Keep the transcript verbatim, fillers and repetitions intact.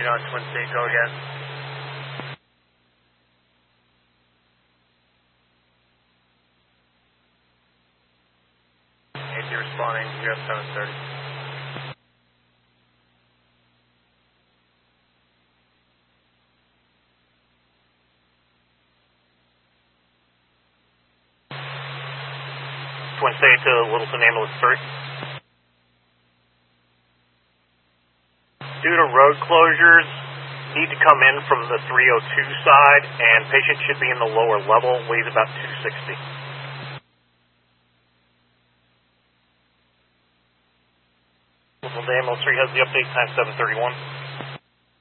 On Twin State, go again. A T responding, U S seven thirty. Twin State to Littleton Ambulance three. Due to road closures, need to come in from the three oh two side, and patient should be in the lower level, weighs about two sixty. Littleton Ambulance three has the update, time seven thirty-one.